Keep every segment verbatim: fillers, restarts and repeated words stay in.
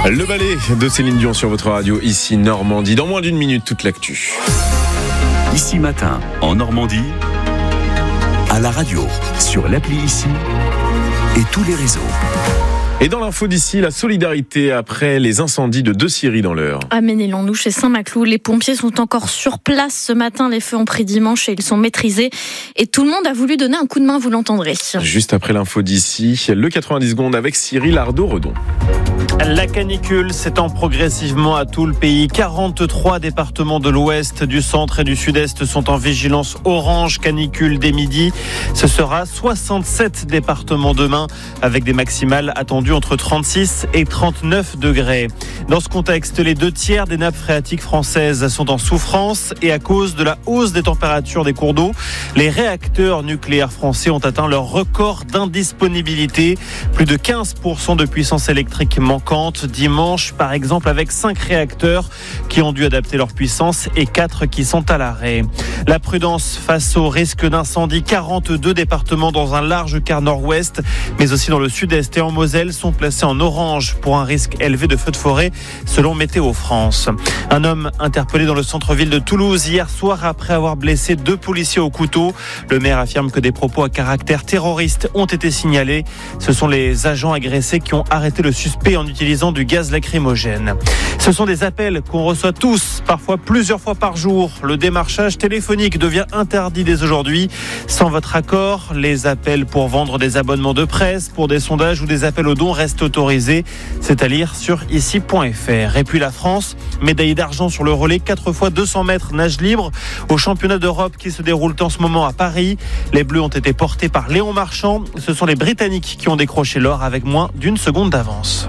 Le ballet de Céline Dion sur votre radio, ici Normandie. Dans moins d'une minute, toute l'actu. Ici Matin, en Normandie, à la radio, sur l'appli Ici et tous les réseaux. Et dans l'info d'ici, la solidarité après les incendies de deux scieries dans l'Eure. À Ménilhandouche et Saint-Maclou, les pompiers sont encore sur place ce matin. Les feux ont pris dimanche et ils sont maîtrisés. Et tout le monde a voulu donner un coup de main, vous l'entendrez. Juste après l'info d'ici, le quatre-vingt-dix secondes avec Cyril Ardo-Redon. La canicule s'étend progressivement à tout le pays. quarante-trois départements de l'ouest, du centre et du sud-est sont en vigilance orange canicule dès midi. Ce sera soixante-sept départements demain avec des maximales attendues entre trente-six et trente-neuf degrés. Dans ce contexte, les deux tiers des nappes phréatiques françaises sont en souffrance et à cause de la hausse des températures des cours d'eau, les réacteurs nucléaires français ont atteint leur record d'indisponibilité. Plus de quinze pour cent de puissance électrique manquante dimanche, par exemple, avec cinq réacteurs qui ont dû adapter leur puissance et quatre qui sont à l'arrêt. La prudence face au risque d'incendie. quarante-deux départements dans un large quart nord-ouest, mais aussi dans le sud-est et en Moselle sont placés en orange pour un risque élevé de feux de forêt, selon Météo France. Un homme interpellé dans le centre-ville de Toulouse hier soir après avoir blessé deux policiers au couteau. Le maire affirme que des propos à caractère terroriste ont été signalés. Ce sont les agents agressés qui ont arrêté le suspect en utilisant du gaz lacrymogène. Ce sont des appels qu'on reçoit tous, parfois plusieurs fois par jour. Le démarchage téléphonique devient interdit dès aujourd'hui. Sans votre accord, les appels pour vendre des abonnements de presse, pour des sondages ou des appels aux dons restent autorisés. C'est à lire sur ici point f r. Et puis la France, médaille d'argent sur le relais quatre fois deux cents mètres nage libre au championnat d'Europe qui se déroule en ce moment à Paris. Les Bleus ont été portés par Léon Marchand. Ce sont les Britanniques qui ont décroché l'or avec moins d'une seconde d'avance.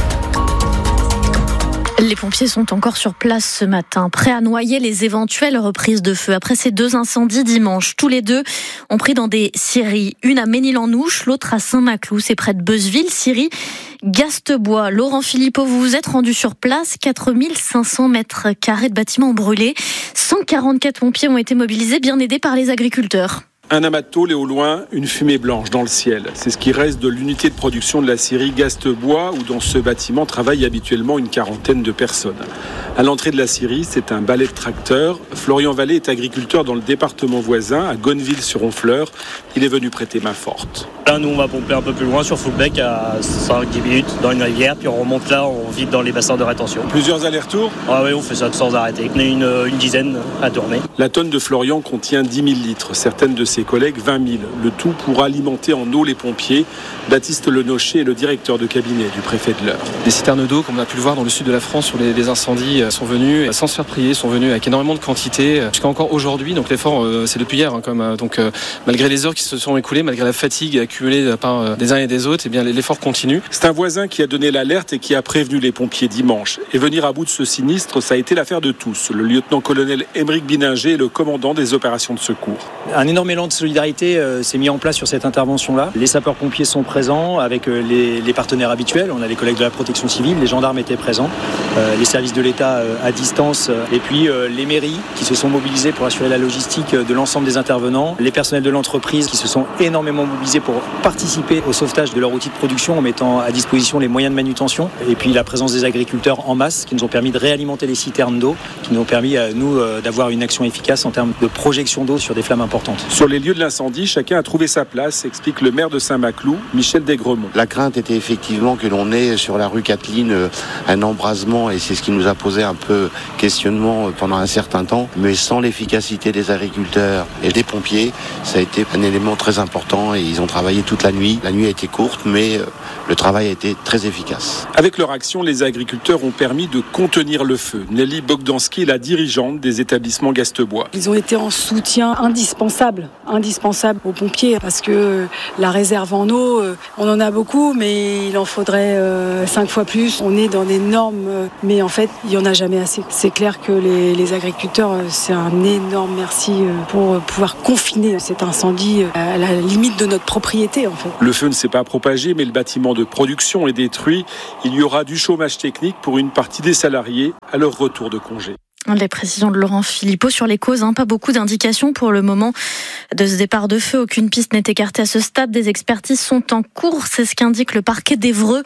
Les pompiers sont encore sur place ce matin, prêts à noyer les éventuelles reprises de feu. Après ces deux incendies dimanche, tous les deux ont pris dans des scieries. Une à Ménilhandouche, l'autre à Saint-Maclou, c'est près de Beuzeville, scierie Gastebois. Laurent Philippot, vous vous êtes rendu sur place, quatre mille cinq cents mètres carrés de bâtiments brûlés. cent quarante-quatre pompiers ont été mobilisés, bien aidés par les agriculteurs. Un amas de tôle et au loin, une fumée blanche dans le ciel. C'est ce qui reste de l'unité de production de la scierie Gastebois, où dans ce bâtiment travaillent habituellement une quarantaine de personnes. À l'entrée de la scierie, c'est un balai de tracteur. Florian Vallée est agriculteur dans le département voisin, à Gonneville-sur-Honfleur. Il est venu prêter main forte. Là, nous, on va pomper un peu plus loin sur Foulbec à cinq dix minutes dans une rivière, puis on remonte là, on vide dans les bassins de rétention. Plusieurs allers-retours ? Ah oui, on fait ça sans arrêter. On est une, une dizaine à tourner. La tonne de Florian contient dix mille litres, certaines de ses collègues vingt mille. Le tout pour alimenter en eau les pompiers. Baptiste Lenocher est le directeur de cabinet du préfet de l'Eure. Des citernes d'eau, comme on a pu le voir dans le sud de la France, où les, les incendies sont venus sans se faire prier, sont venus avec énormément de quantité, jusqu'à encore aujourd'hui. Donc l'effort, euh, c'est depuis hier. Hein, comme, euh, donc, euh, malgré les heures qui se sont écoulées, malgré la fatigue accumulée de la part euh, des uns et des autres, eh bien, l'effort continue. C'est un voisin qui a donné l'alerte et qui a prévenu les pompiers dimanche. Et venir à bout de ce sinistre, ça a été l'affaire de tous. Le lieutenant-colonel Émeric Bininger est le commandant des opérations de secours. Un énorme élan de solidarité euh, s'est mis en place sur cette intervention-là. Les sapeurs-pompiers sont présents avec euh, les, les partenaires habituels. On a les collègues de la protection civile, les gendarmes étaient présents, euh, les services de l'État euh, à distance, euh, et puis euh, les mairies qui se sont mobilisées pour assurer la logistique de l'ensemble des intervenants, les personnels de l'entreprise qui se sont énormément mobilisés pour participer au sauvetage de leur outil de production en mettant à disposition les moyens de manutention, et puis la présence des agriculteurs en masse qui nous ont permis de réalimenter les citernes d'eau, qui nous ont permis à nous euh, d'avoir une action efficace en termes de projection d'eau sur des flammes importantes. Sur les lieux de l'incendie, chacun a trouvé sa place, explique le maire de Saint-Maclou, Michel Desgremont. La crainte était effectivement que l'on ait sur la rue Kathleen un embrasement, et c'est ce qui nous a posé un peu questionnement pendant un certain temps, mais sans l'efficacité des agriculteurs et des pompiers, ça a été un élément très important et ils ont travaillé toute la nuit. La nuit a été courte, mais le travail a été très efficace. Avec leur action, les agriculteurs ont permis de contenir le feu. Nelly Bogdanski est la dirigeante des établissements Gastebois. Ils ont été en soutien indispensable, indispensable aux pompiers, parce que la réserve en eau, on en a beaucoup, mais il en faudrait euh, cinq fois plus. On est dans des normes, mais en fait, il n'y en a jamais assez. C'est clair que les, les agriculteurs, c'est un énorme merci pour pouvoir confiner cet incendie à la limite de notre propriété, en fait. Le feu ne s'est pas propagé, mais le bâtiment de production est détruit. Il y aura du chômage technique pour une partie des salariés à leur retour de congé. Les précisions de Laurent Philippot sur les causes, hein, pas beaucoup d'indications pour le moment de ce départ de feu. Aucune piste n'est écartée à ce stade. Des expertises sont en cours, c'est ce qu'indique le parquet d'Évreux.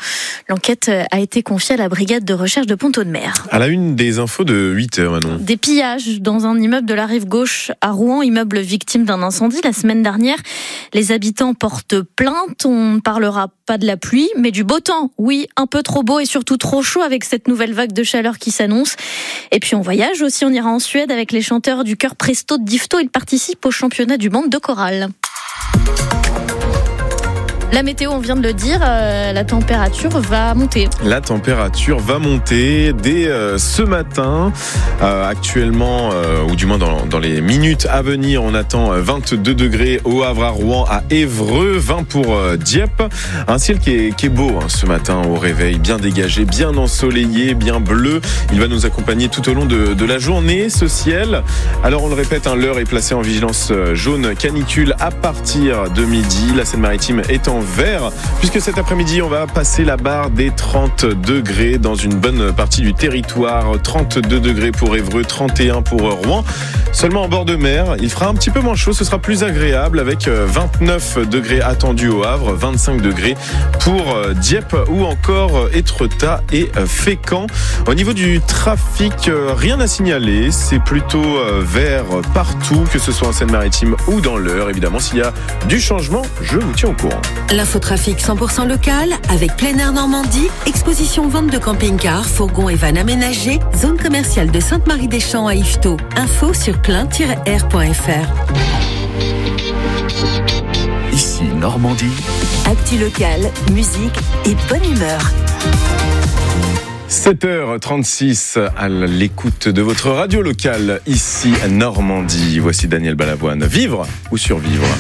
L'enquête a été confiée à la brigade de recherche de Pont-Audemer. À la une des infos de huit heures, Manon. Des pillages dans un immeuble de la rive gauche à Rouen, immeuble victime d'un incendie la semaine dernière. Les habitants portent plainte. On ne parlera pas de la pluie, mais du beau temps. Oui, un peu trop beau et surtout trop chaud avec cette nouvelle vague de chaleur qui s'annonce. Et puis on voyage aussi, on ira en Suède avec les chanteurs du chœur Presto d'Ifto. Ils participent au championnat du monde de chorale. La météo, on vient de le dire, euh, la température va monter. La température va monter dès euh, ce matin. Euh, actuellement, euh, ou du moins dans, dans les minutes à venir, on attend vingt-deux degrés au Havre, à Rouen, à Évreux, vingt pour euh, Dieppe. Un ciel qui est, qui est beau hein, ce matin au réveil, bien dégagé, bien ensoleillé, bien bleu. Il va nous accompagner tout au long de, de la journée, ce ciel. Alors on le répète, hein, l'heure est placée en vigilance jaune canicule à partir de midi. La Seine-Maritime est en vert, puisque cet après-midi on va passer la barre des trente degrés dans une bonne partie du territoire. Trente-deux degrés pour Évreux, trente et un pour Rouen. Seulement en bord de mer, il fera un petit peu moins chaud, ce sera plus agréable avec vingt-neuf degrés attendus au Havre, vingt-cinq degrés pour Dieppe ou encore Étretat et Fécamp. Au niveau du trafic, rien à signaler, c'est plutôt vert partout, que ce soit en Seine-Maritime ou dans l'Eure. Évidemment, s'il y a du changement, je vous tiens au courant. L'infotrafic cent pour cent local avec Plein Air Normandie, exposition vente de camping-cars, fourgons et vannes aménagés, zone commerciale de Sainte-Marie-des-Champs à Yvetot. Info sur plein tiret air point f r. Ici Normandie. Actu local, musique et bonne humeur. sept heures trente-six à l'écoute de votre radio locale, ici Normandie. Voici Daniel Balavoine. Vivre ou survivre ?